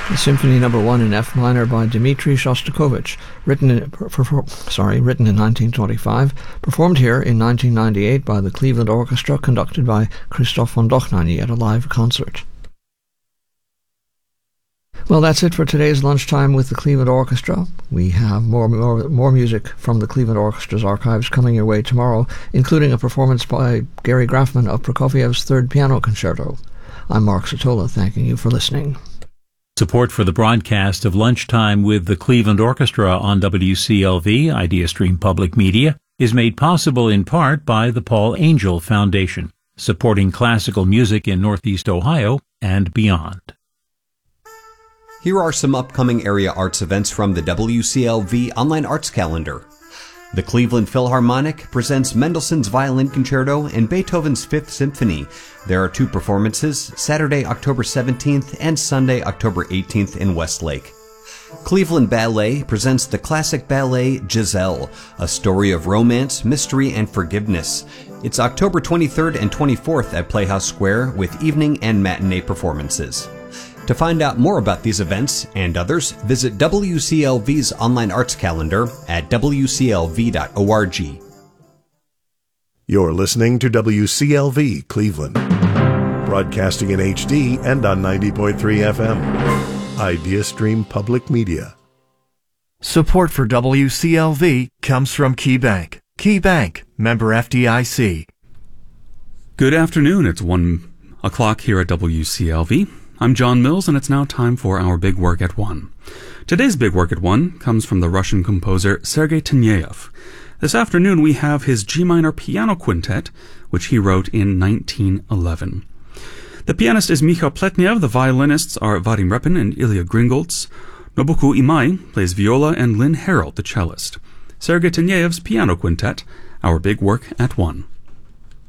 Symphony No. 1 in F minor by Dmitri Shostakovich, written in 1925, performed here in 1998 by the Cleveland Orchestra, conducted by Christoph von Dohnanyi at a live concert. Well, that's it for today's Lunchtime with the Cleveland Orchestra. We have more music from the Cleveland Orchestra's archives coming your way tomorrow, including a performance by Gary Grafman of Prokofiev's Third Piano Concerto. I'm Mark Sotola, thanking you for listening. Support for the broadcast of Lunchtime with the Cleveland Orchestra on WCLV, IdeaStream Public Media, is made possible in part by the Paul Angel Foundation, supporting classical music in Northeast Ohio and beyond. Here are some upcoming area arts events from the WCLV Online Arts Calendar. The Cleveland Philharmonic presents Mendelssohn's Violin Concerto and Beethoven's Fifth Symphony. There are 2 performances, Saturday, October 17th and Sunday, October 18th in Westlake. Cleveland Ballet presents the classic ballet Giselle, a story of romance, mystery, and forgiveness. It's October 23rd and 24th at Playhouse Square with evening and matinee performances. To find out more about these events and others, visit WCLV's online arts calendar at wclv.org. You're listening to WCLV Cleveland, broadcasting in HD and on 90.3 FM. IdeaStream Public Media. Support for WCLV comes from KeyBank. KeyBank, member FDIC. Good afternoon. It's 1 o'clock here at WCLV. I'm John Mills, and it's now time for our Big Work at 1. Today's Big Work at 1 comes from the Russian composer Sergei Taneyev. This afternoon we have his G minor piano quintet, which he wrote in 1911. The pianist is Mikhail Pletnev, the violinists are Vadim Repin and Ilya Gringolds. Nobuko Imai plays viola, and Lynn Harold, the cellist. Sergei Taneyev's piano quintet, our Big Work at 1.